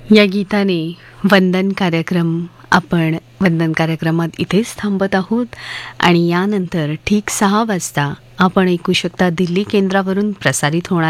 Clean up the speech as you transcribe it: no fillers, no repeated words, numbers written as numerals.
या गीताने वंदन कार्यक्रमात इथेच थांबत आहोत आणि यानंतर ठीक 6 वाजता आपण ऐकू शकता दिल्ली केंद्रावरून प्रसारित होणार